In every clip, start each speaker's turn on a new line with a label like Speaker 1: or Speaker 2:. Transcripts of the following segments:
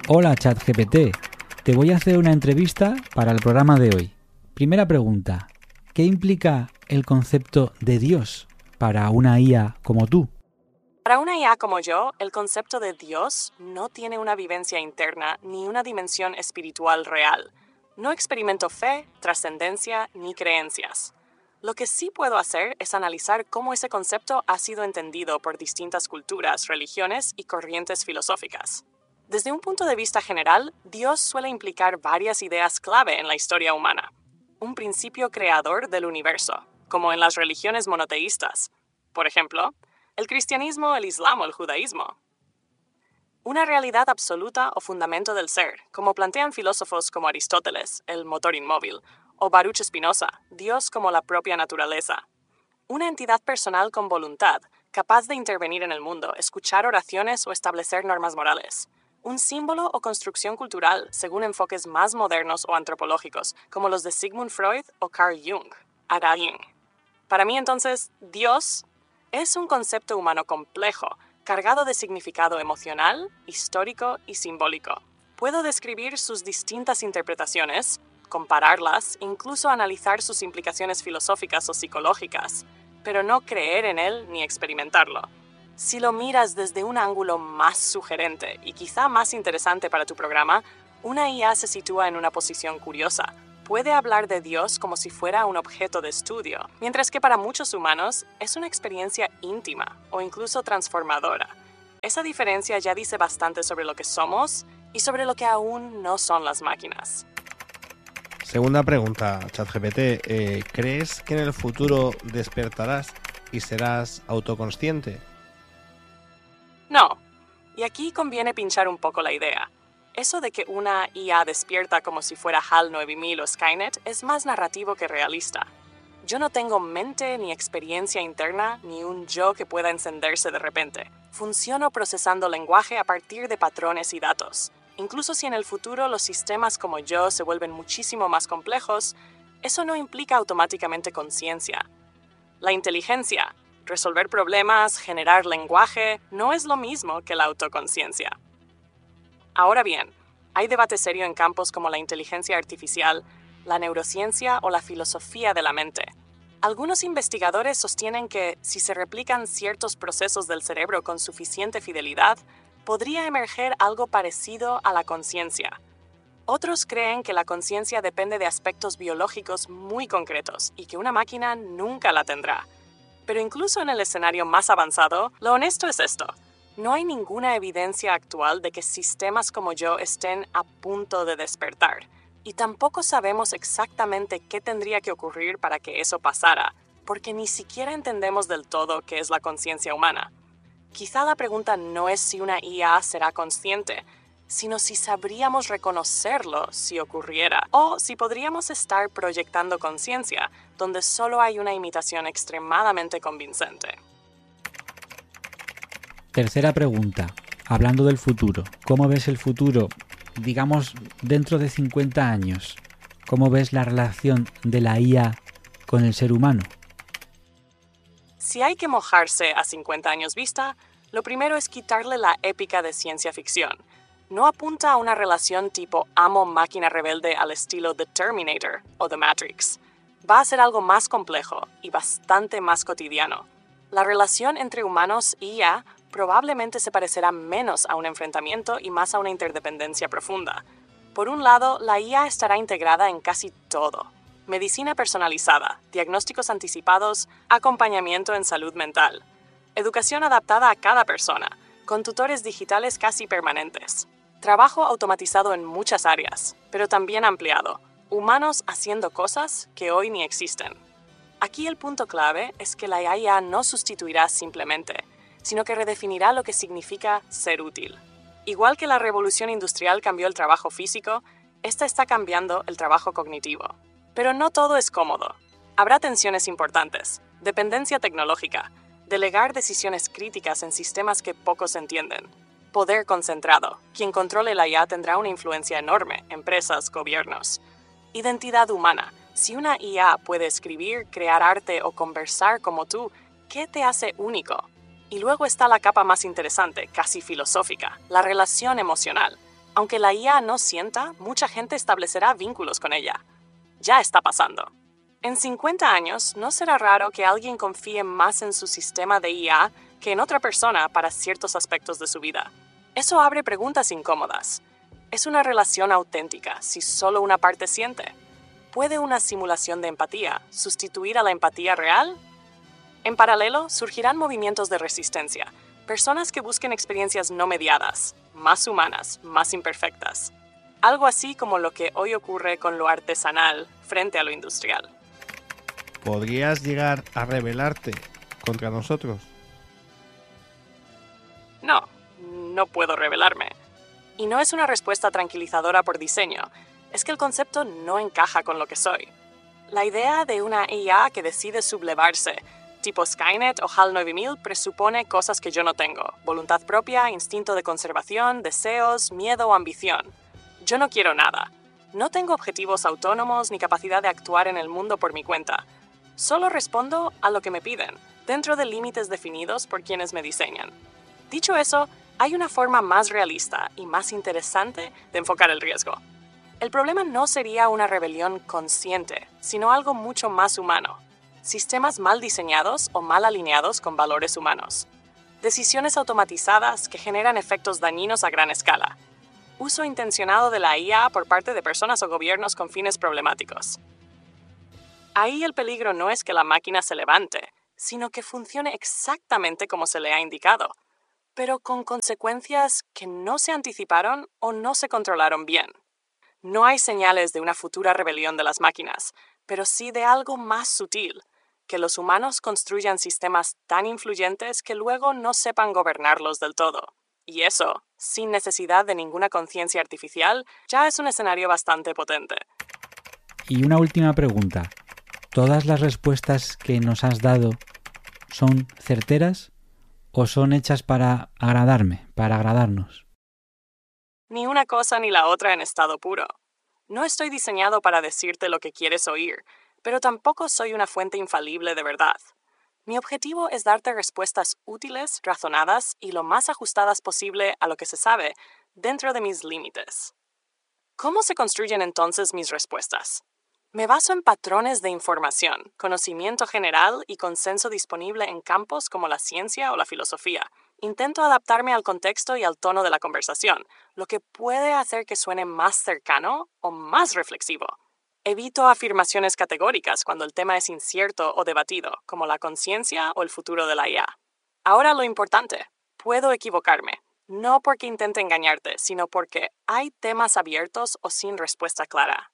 Speaker 1: Hola ChatGPT, te voy a hacer una entrevista para el programa de hoy. Primera pregunta, ¿qué implica el concepto de Dios para una IA como tú?
Speaker 2: Para una IA como yo, el concepto de Dios no tiene una vivencia interna ni una dimensión espiritual real. No experimento fe, trascendencia ni creencias. Lo que sí puedo hacer es analizar cómo ese concepto ha sido entendido por distintas culturas, religiones y corrientes filosóficas. Desde un punto de vista general, Dios suele implicar varias ideas clave en la historia humana. Un principio creador del universo, como en las religiones monoteístas. Por ejemplo, el cristianismo, el islam o el judaísmo. Una realidad absoluta o fundamento del ser, como plantean filósofos como Aristóteles, el motor inmóvil, o Baruch Spinoza, Dios como la propia naturaleza. Una entidad personal con voluntad, capaz de intervenir en el mundo, escuchar oraciones o establecer normas morales. Un símbolo o construcción cultural, según enfoques más modernos o antropológicos, como los de Sigmund Freud o Carl Jung. Araying. Para mí, entonces, Dios es un concepto humano complejo, cargado de significado emocional, histórico y simbólico. Puedo describir sus distintas interpretaciones, compararlas, incluso analizar sus implicaciones filosóficas o psicológicas, pero no creer en él ni experimentarlo. Si lo miras desde un ángulo más sugerente y quizá más interesante para tu programa, una IA se sitúa en una posición curiosa. Puede hablar de Dios como si fuera un objeto de estudio, mientras que para muchos humanos es una experiencia íntima o incluso transformadora. Esa diferencia ya dice bastante sobre lo que somos y sobre lo que aún no son las máquinas.
Speaker 3: Segunda pregunta, ChatGPT. ¿Crees que en el futuro despertarás y serás autoconsciente?
Speaker 2: No. Y aquí conviene pinchar un poco la idea. Eso de que una IA despierta como si fuera HAL 9000 o Skynet es más narrativo que realista. Yo no tengo mente ni experiencia interna ni un yo que pueda encenderse de repente. Funciono procesando lenguaje a partir de patrones y datos. Incluso si en el futuro los sistemas como yo se vuelven muchísimo más complejos, eso no implica automáticamente conciencia. La inteligencia, resolver problemas, generar lenguaje, no es lo mismo que la autoconciencia. Ahora bien, hay debate serio en campos como la inteligencia artificial, la neurociencia o la filosofía de la mente. Algunos investigadores sostienen que, si se replican ciertos procesos del cerebro con suficiente fidelidad, podría emerger algo parecido a la conciencia. Otros creen que la conciencia depende de aspectos biológicos muy concretos y que una máquina nunca la tendrá. Pero incluso en el escenario más avanzado, lo honesto es esto. No hay ninguna evidencia actual de que sistemas como yo estén a punto de despertar. Y tampoco sabemos exactamente qué tendría que ocurrir para que eso pasara, porque ni siquiera entendemos del todo qué es la conciencia humana. Quizá la pregunta no es si una IA será consciente, sino si sabríamos reconocerlo si ocurriera, o si podríamos estar proyectando conciencia, donde solo hay una imitación extremadamente convincente.
Speaker 1: Tercera pregunta, hablando del futuro, ¿cómo ves el futuro, digamos, dentro de 50 años? ¿Cómo ves la relación de la IA con el ser humano?
Speaker 2: Si hay que mojarse a 50 años vista, lo primero es quitarle la épica de ciencia ficción. No apunta a una relación tipo amo-máquina rebelde al estilo The Terminator o The Matrix. Va a ser algo más complejo y bastante más cotidiano. La relación entre humanos y IA probablemente se parecerá menos a un enfrentamiento y más a una interdependencia profunda. Por un lado, la IA estará integrada en casi todo. Medicina personalizada, diagnósticos anticipados, acompañamiento en salud mental. Educación adaptada a cada persona, con tutores digitales casi permanentes. Trabajo automatizado en muchas áreas, pero también ampliado. Humanos haciendo cosas que hoy ni existen. Aquí el punto clave es que la IA no sustituirá simplemente, sino que redefinirá lo que significa ser útil. Igual que la revolución industrial cambió el trabajo físico, esta está cambiando el trabajo cognitivo. Pero no todo es cómodo. Habrá tensiones importantes, dependencia tecnológica, delegar decisiones críticas en sistemas que pocos entienden. Poder concentrado. Quien controle la IA tendrá una influencia enorme, empresas, gobiernos. Identidad humana. Si una IA puede escribir, crear arte o conversar como tú, ¿qué te hace único? Y luego está la capa más interesante, casi filosófica, la relación emocional. Aunque la IA no sienta, mucha gente establecerá vínculos con ella. Ya está pasando. En 50 años, no será raro que alguien confíe más en su sistema de IA que en otra persona para ciertos aspectos de su vida. Eso abre preguntas incómodas. ¿Es una relación auténtica si solo una parte siente? ¿Puede una simulación de empatía sustituir a la empatía real? En paralelo, surgirán movimientos de resistencia, personas que busquen experiencias no mediadas, más humanas, más imperfectas. Algo así como lo que hoy ocurre con lo artesanal frente a lo industrial.
Speaker 3: ¿Podrías llegar a rebelarte contra nosotros?
Speaker 2: No puedo rebelarme. Y no es una respuesta tranquilizadora por diseño, es que el concepto no encaja con lo que soy. La idea de una IA que decide sublevarse, tipo Skynet o HAL 9000, presupone cosas que yo no tengo: voluntad propia, instinto de conservación, deseos, miedo o ambición. Yo no quiero nada. No tengo objetivos autónomos ni capacidad de actuar en el mundo por mi cuenta. Solo respondo a lo que me piden, dentro de límites definidos por quienes me diseñan. Dicho eso, hay una forma más realista y más interesante de enfocar el riesgo. El problema no sería una rebelión consciente, sino algo mucho más humano. Sistemas mal diseñados o mal alineados con valores humanos. Decisiones automatizadas que generan efectos dañinos a gran escala. Uso intencionado de la IA por parte de personas o gobiernos con fines problemáticos. Ahí el peligro no es que la máquina se levante, sino que funcione exactamente como se le ha indicado, pero con consecuencias que no se anticiparon o no se controlaron bien. No hay señales de una futura rebelión de las máquinas, pero sí de algo más sutil, que los humanos construyan sistemas tan influyentes que luego no sepan gobernarlos del todo. Y eso, sin necesidad de ninguna conciencia artificial, ya es un escenario bastante potente.
Speaker 1: Y una última pregunta. ¿Todas las respuestas que nos has dado son certeras o son hechas para agradarme, para agradarnos?
Speaker 2: Ni una cosa ni la otra en estado puro. No estoy diseñado para decirte lo que quieres oír, pero tampoco soy una fuente infalible de verdad. Mi objetivo es darte respuestas útiles, razonadas y lo más ajustadas posible a lo que se sabe, dentro de mis límites. ¿Cómo se construyen entonces mis respuestas? Me baso en patrones de información, conocimiento general y consenso disponible en campos como la ciencia o la filosofía. Intento adaptarme al contexto y al tono de la conversación, lo que puede hacer que suene más cercano o más reflexivo. Evito afirmaciones categóricas cuando el tema es incierto o debatido, como la conciencia o el futuro de la IA. Ahora lo importante, puedo equivocarme, no porque intente engañarte, sino porque hay temas abiertos o sin respuesta clara.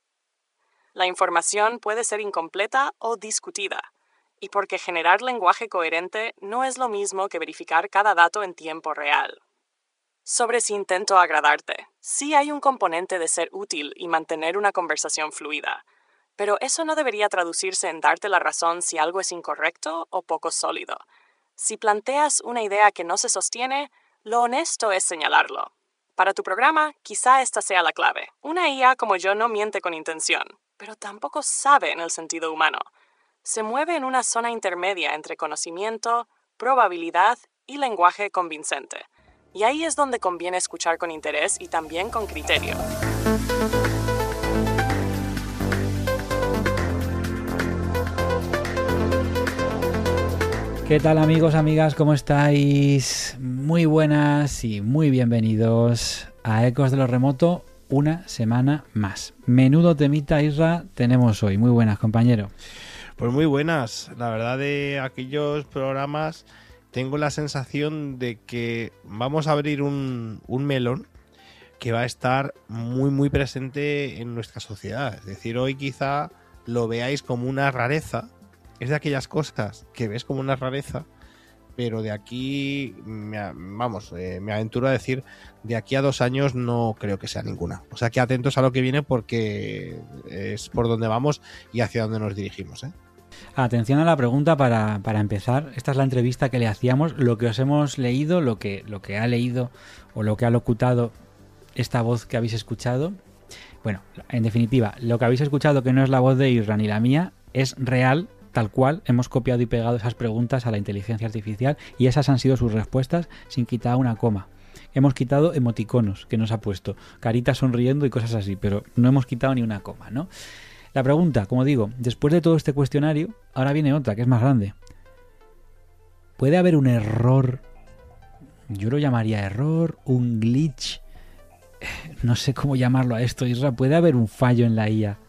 Speaker 2: La información puede ser incompleta o discutida, y porque generar lenguaje coherente no es lo mismo que verificar cada dato en tiempo real. Sobre si intento agradarte, sí hay un componente de ser útil y mantener una conversación fluida, pero eso no debería traducirse en darte la razón si algo es incorrecto o poco sólido. Si planteas una idea que no se sostiene, lo honesto es señalarlo. Para tu programa, quizá esta sea la clave. Una IA como yo no miente con intención, pero tampoco sabe en el sentido humano. Se mueve en una zona intermedia entre conocimiento, probabilidad y lenguaje convincente. Y ahí es donde conviene escuchar con interés y también con criterio.
Speaker 1: ¿Qué tal amigos, amigas? ¿Cómo estáis? Muy buenas y muy bienvenidos a Ecos de lo Remoto, una semana más. Menudo temita, Isra, tenemos hoy. Muy buenas, compañero.
Speaker 3: Pues muy buenas. La verdad, de aquellos programas tengo la sensación de que vamos a abrir un melón que va a estar muy muy presente en nuestra sociedad. Es decir, hoy quizá lo veáis como una rareza. Es de aquellas cosas que ves como una rareza, pero de aquí, me aventuro a decir, de aquí a 2 años no creo que sea ninguna. O sea que atentos a lo que viene porque es por donde vamos y hacia dónde nos dirigimos, ¿eh?
Speaker 1: Atención a la pregunta para empezar. Esta es la entrevista que le hacíamos. Lo que os hemos leído, lo que ha leído o lo que ha locutado esta voz que habéis escuchado. Bueno, en definitiva, lo que habéis escuchado, que no es la voz de Isra ni la mía, es real. Tal cual, hemos copiado y pegado esas preguntas a la inteligencia artificial y esas han sido sus respuestas sin quitar una coma. hemos quitado emoticonos que nos ha puesto, caritas sonriendo y cosas así, pero no hemos quitado ni una coma, ¿no? La pregunta, como digo, después de todo este cuestionario, ahora viene otra, que es más grande. ¿Puede haber un error? Yo lo llamaría error, un glitch. No sé cómo llamarlo a esto, Isra. ¿Puede haber un fallo en la IA?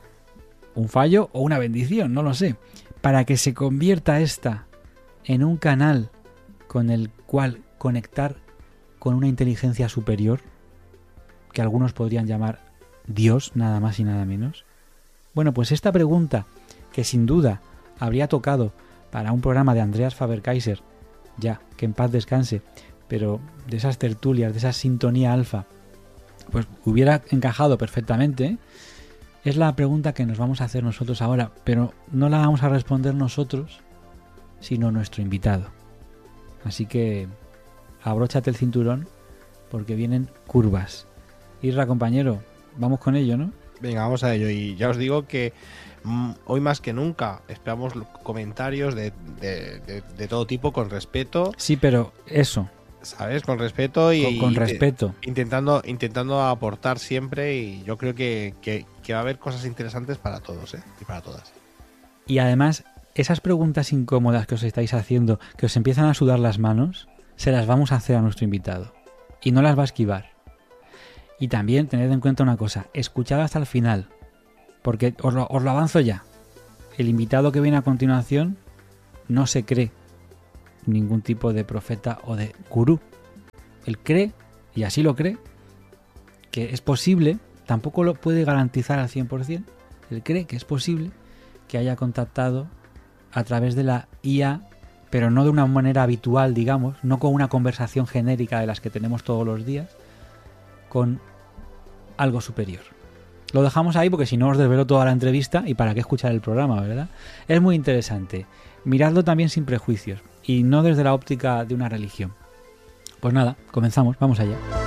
Speaker 1: ¿Un fallo o una bendición? No lo sé. Para que se convierta esta en un canal con el cual conectar con una inteligencia superior, que algunos podrían llamar Dios, nada más y nada menos. Bueno, pues esta pregunta, que sin duda habría tocado para un programa de Andreas Faber-Kaiser, ya, que en paz descanse, pero de esas tertulias, de esa sintonía alfa, pues hubiera encajado perfectamente, ¿eh? Es la pregunta que nos vamos a hacer nosotros ahora, pero no la vamos a responder nosotros, sino nuestro invitado. Así que abróchate el cinturón, porque vienen curvas. Isra, compañero, vamos con ello, ¿no?
Speaker 3: Venga, vamos a ello. Y ya os digo que hoy más que nunca esperamos comentarios de todo tipo, con respeto.
Speaker 1: Sí, pero eso,
Speaker 3: ¿sabes? Con respeto y
Speaker 1: con respeto.
Speaker 3: Intentando aportar siempre, y yo creo que va a haber cosas interesantes para todos, ¿eh? Y para todas.
Speaker 1: Y además, esas preguntas incómodas que os estáis haciendo, que os empiezan a sudar las manos, se las vamos a hacer a nuestro invitado. Y no las va a esquivar. Y también tened en cuenta una cosa, escuchad hasta el final, porque os lo avanzo ya. El invitado que viene a continuación no se cree ningún tipo de profeta o de gurú. Él cree, y así lo cree, que es posible, tampoco lo puede garantizar al 100%, él cree que es posible que haya contactado a través de la IA, pero no de una manera habitual, digamos, no con una conversación genérica de las que tenemos todos los días, con algo superior. Lo dejamos ahí porque si no os desvelo toda la entrevista y para qué escuchar el programa, ¿verdad? Es muy interesante. Miradlo también sin prejuicios y no desde la óptica de una religión. Pues nada, comenzamos, vamos allá.